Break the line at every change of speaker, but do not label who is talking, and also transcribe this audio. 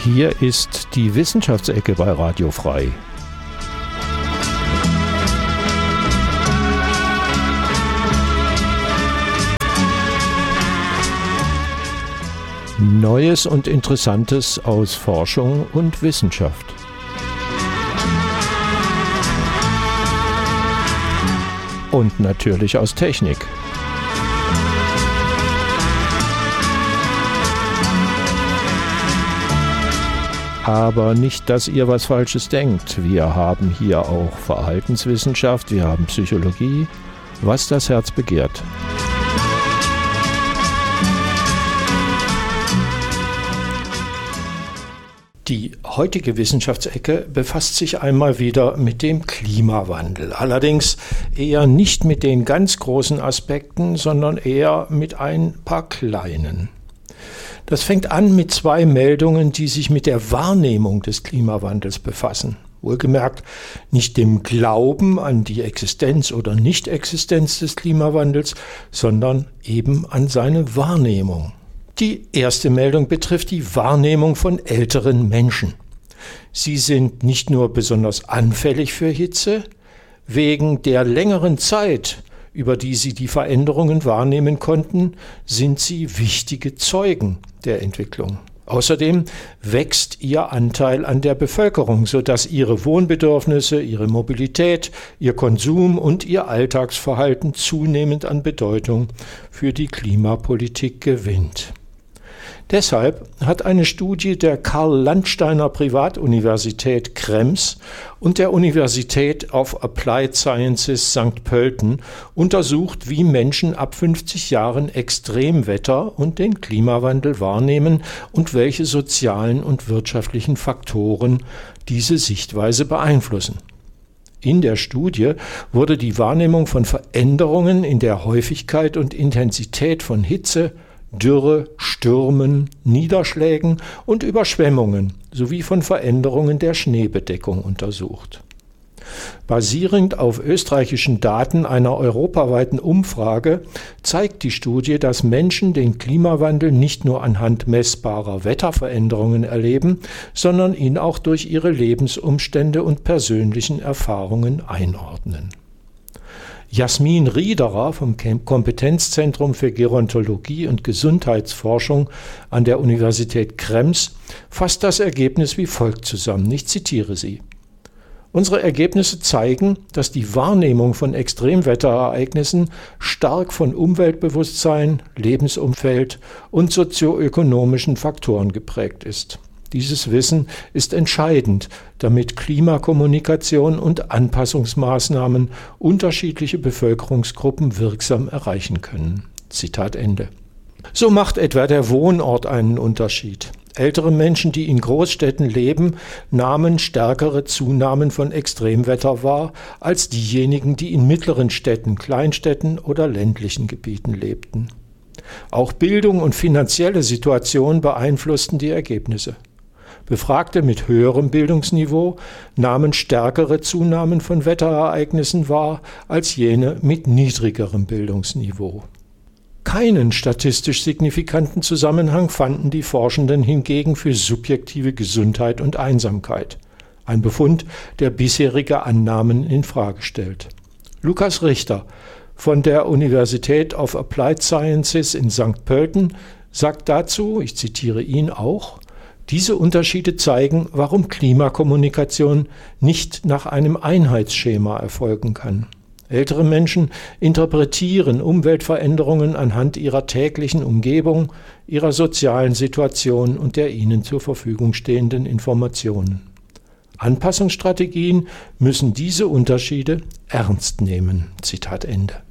Hier ist die Wissenschaftsecke bei Radio Frei. Neues und Interessantes aus Forschung und Wissenschaft. Und natürlich aus Technik. Aber nicht, dass ihr was Falsches denkt. Wir haben hier auch Verhaltenswissenschaft, wir haben Psychologie, was das Herz begehrt. Die heutige Wissenschaftsecke befasst sich einmal wieder mit dem Klimawandel. Allerdings eher nicht mit den ganz großen Aspekten, sondern eher mit ein paar kleinen. Das fängt an mit 2 Meldungen, die sich mit der Wahrnehmung des Klimawandels befassen. Wohlgemerkt nicht dem Glauben an die Existenz oder Nichtexistenz des Klimawandels, sondern eben an seine Wahrnehmung. Die erste Meldung betrifft die Wahrnehmung von älteren Menschen. Sie sind nicht nur besonders anfällig für Hitze, wegen der längeren Zeit, über die sie die Veränderungen wahrnehmen konnten, sind sie wichtige Zeugen der Entwicklung. Außerdem wächst ihr Anteil an der Bevölkerung, sodass ihre Wohnbedürfnisse, ihre Mobilität, ihr Konsum und ihr Alltagsverhalten zunehmend an Bedeutung für die Klimapolitik gewinnt. Deshalb hat eine Studie der Karl-Landsteiner Privatuniversität Krems und der Universität of Applied Sciences St. Pölten untersucht, wie Menschen ab 50 Jahren Extremwetter und den Klimawandel wahrnehmen und welche sozialen und wirtschaftlichen Faktoren diese Sichtweise beeinflussen. In der Studie wurde die Wahrnehmung von Veränderungen in der Häufigkeit und Intensität von Hitze, Dürre, Stürmen, Niederschlägen und Überschwemmungen sowie von Veränderungen der Schneebedeckung untersucht. Basierend auf österreichischen Daten einer europaweiten Umfrage zeigt die Studie, dass Menschen den Klimawandel nicht nur anhand messbarer Wetterveränderungen erleben, sondern ihn auch durch ihre Lebensumstände und persönlichen Erfahrungen einordnen. Jasmin Riederer vom Kompetenzzentrum für Gerontologie und Gesundheitsforschung an der Universität Krems fasst das Ergebnis wie folgt zusammen. Ich zitiere sie. Unsere Ergebnisse zeigen, dass die Wahrnehmung von Extremwetterereignissen stark von Umweltbewusstsein, Lebensumfeld und sozioökonomischen Faktoren geprägt ist. Dieses Wissen ist entscheidend, damit Klimakommunikation und Anpassungsmaßnahmen unterschiedliche Bevölkerungsgruppen wirksam erreichen können. Zitat Ende. So macht etwa der Wohnort einen Unterschied. Ältere Menschen, die in Großstädten leben, nahmen stärkere Zunahmen von Extremwetter wahr als diejenigen, die in mittleren Städten, Kleinstädten oder ländlichen Gebieten lebten. Auch Bildung und finanzielle Situation beeinflussten die Ergebnisse. Befragte mit höherem Bildungsniveau nahmen stärkere Zunahmen von Wetterereignissen wahr als jene mit niedrigerem Bildungsniveau. Keinen statistisch signifikanten Zusammenhang fanden die Forschenden hingegen für subjektive Gesundheit und Einsamkeit. Ein Befund, der bisherige Annahmen infrage stellt. Lukas Richter von der Universität of Applied Sciences in St. Pölten sagt dazu, ich zitiere ihn auch, diese Unterschiede zeigen, warum Klimakommunikation nicht nach einem Einheitsschema erfolgen kann. Ältere Menschen interpretieren Umweltveränderungen anhand ihrer täglichen Umgebung, ihrer sozialen Situation und der ihnen zur Verfügung stehenden Informationen. Anpassungsstrategien müssen diese Unterschiede ernst nehmen. Zitat Ende.